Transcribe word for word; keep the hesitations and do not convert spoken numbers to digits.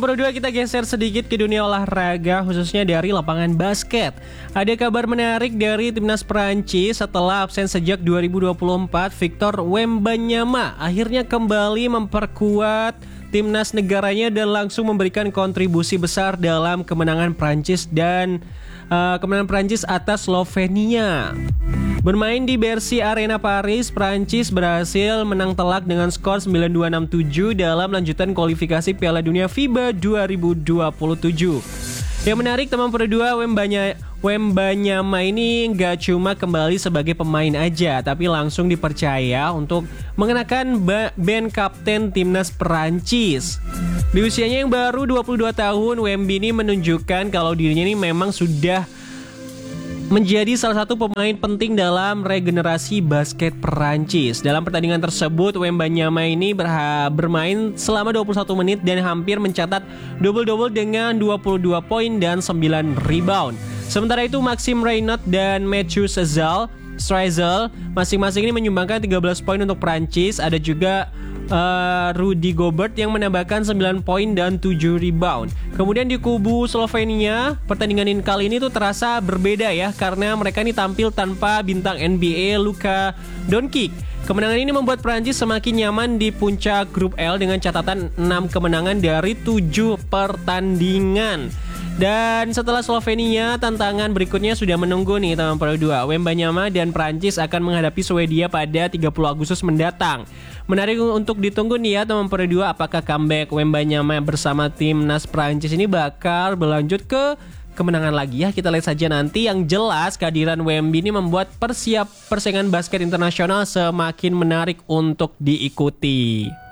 Pro dua kita geser sedikit ke dunia olahraga, khususnya dari lapangan basket. Ada kabar menarik dari timnas Perancis setelah absen sejak dua ribu dua puluh empat. Victor Wembanyama akhirnya kembali memperkuat timnas negaranya dan langsung memberikan kontribusi besar dalam kemenangan Perancis dan uh, kemenangan Perancis atas Slovenia. Bermain di Bercy Arena Paris, Prancis berhasil menang telak dengan skor sembilan dua enam tujuh dalam lanjutan kualifikasi Piala Dunia FIBA dua ribu dua puluh tujuh. Yang menarik teman Pro dua, Wembanya, Wembanyama ini gak cuma kembali sebagai pemain aja, tapi langsung dipercaya untuk mengenakan band kapten timnas Perancis. Di usianya yang baru dua puluh dua tahun, Wemby ini menunjukkan kalau dirinya ini memang sudah menjadi salah satu pemain penting dalam regenerasi basket Perancis. Dalam pertandingan tersebut, Wembanyama ini berha- bermain selama dua puluh satu menit dan hampir mencatat double-double dengan dua puluh dua poin dan sembilan rebound. Sementara itu, Maxime Reynaud dan Matthew Sezal Streisel masing-masing ini menyumbangkan tiga belas poin untuk Perancis. Ada juga uh, Rudy Gobert yang menambahkan sembilan poin dan tujuh rebound. Kemudian di kubu Slovenia, pertandingan kali ini tuh terasa berbeda ya, karena mereka ini tampil tanpa bintang N B A Luka Doncic. Kemenangan ini membuat Perancis semakin nyaman di puncak grup L dengan catatan enam kemenangan dari tujuh pertandingan. Dan setelah Slovenia, tantangan berikutnya sudah menunggu nih teman Pro dua. Wembanyama dan Prancis akan menghadapi Swedia pada tiga puluh Agustus mendatang. Menarik untuk ditunggu nih ya teman Pro dua, apakah comeback Wembanyama bersama timnas Prancis ini bakal berlanjut ke kemenangan lagi ya. Kita lihat saja nanti. Yang jelas kehadiran Wemby ini membuat persiap persaingan basket internasional semakin menarik untuk diikuti.